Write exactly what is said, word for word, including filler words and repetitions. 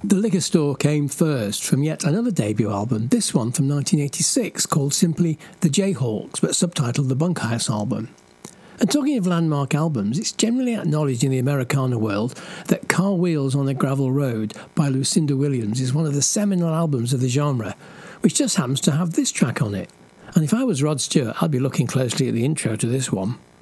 The Liquor Store came first from yet another debut album, this one from nineteen eighty-six, called simply The Jayhawks, but subtitled The Bunkhouse Album. And talking of landmark albums, it's generally acknowledged in the Americana world that Car Wheels on a Gravel Road by Lucinda Williams is one of the seminal albums of the genre, which just happens to have this track on it. And if I was Rod Stewart, I'd be looking closely at the intro to this one.